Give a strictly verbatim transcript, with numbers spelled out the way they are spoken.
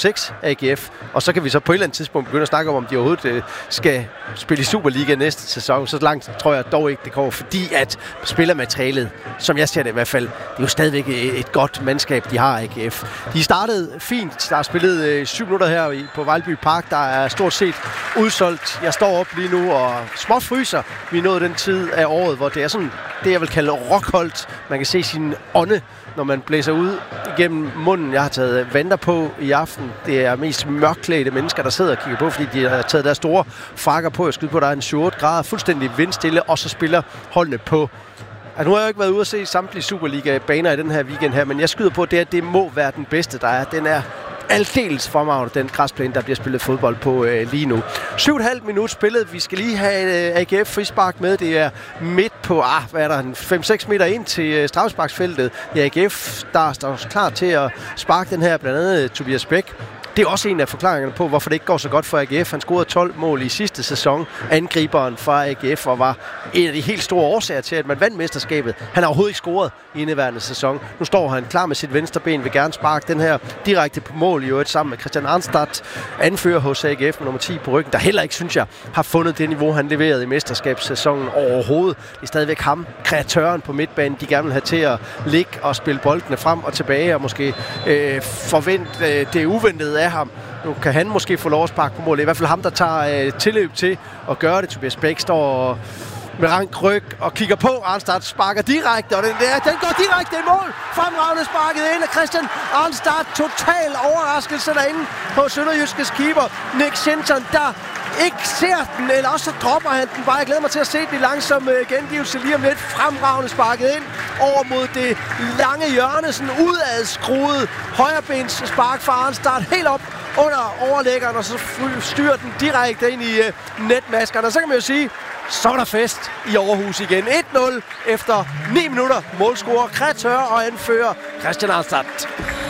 seks A G F, og så kan vi så på et eller andet tidspunkt begynde at snakke om, om de overhovedet øh, skal spille i Superliga næste sæson. Så langt tror jeg dog ikke, det kommer, fordi at spillermaterialet, som jeg ser det i hvert fald, det er jo stadigvæk et, et godt mandskab, de har, A G F. De startede fint. Der er spillet øh, syv minutter her i, på Vejlby Park. Der er stort set udsolgt. Jeg står op lige nu og småt fryser. Vi er nået den tid af året, hvor det er sådan, det jeg vil kalde rockholdt. Man kan se sin ånde, når man blæser ud igennem munden. Jeg har taget vanter på i aften. Det er mest mørkklædte mennesker, der sidder og kigger på, fordi de har taget deres store frakker på. Jeg skyder på, der er en syv otte grader, fuldstændig vindstille, og så spiller holdene på. Altså, nu har jeg jo ikke været ude at se samtlige Superliga-baner i den her weekend her, men jeg skyder på, det, at det må være den bedste, der er. Den er aldeles fremragende, den græsplæne, der bliver spillet fodbold på øh, lige nu. syv komma fem minut spillet. Vi skal lige have øh, A G F frispark med. Det er midt på, ah, hvad er der, fem seks meter ind til øh, straffesparksfeltet. Det er A G F, der står klar til at sparke den her, blandt andet Tobias Bæk. Det er også en af forklaringerne på, hvorfor det ikke går så godt for A G F. Han scorede tolv mål i sidste sæson. Angriberen fra A G F og var en af de helt store årsager til, at man vandt mesterskabet. Han har overhovedet ikke scoret i indeværende sæson. Nu står han klar med sit venstre ben, vil gerne sparke den her direkte på mål i øvrigt sammen med Christian Arnstad, anfører hos A G F med nummer ti på ryggen, der heller ikke, synes jeg, har fundet det niveau, han leverede i mesterskabssæsonen overhovedet. Det er stadigvæk ham, kreatøren på midtbanen, de gerne vil have til at ligge og spille boldene frem og tilbage og måske øh, forvente øh, det uventede af ham. Nu kan han måske få lov at sparke på mål. Det er i hvert fald ham, der tager øh, tilløb til at gøre det. Tobias Bæk står med rank ryg og kigger på. Arnstad sparker direkte, og den, der, den går direkte i mål. Fremragende sparket ind af Christian Arnstad. Total overraskelse derinde på Sønderjyskes keeper Nick Shinton, der ikke ser den, eller også så dropper han den bare. Jeg glæder mig til at se den i langsom øh, gengivelse lige om lidt. Fremragende sparket ind over mod det lange hjørne, sådan udadskruet højrebens spark fra Arnstad helt op under overlæggeren, og så styrer den direkte ind i øh, netmaskerne. Og så kan man jo sige, så er der fest i Aarhus igen. et nul efter ni minutter. Målscorer, kreatør og anfører Christian Arnstad.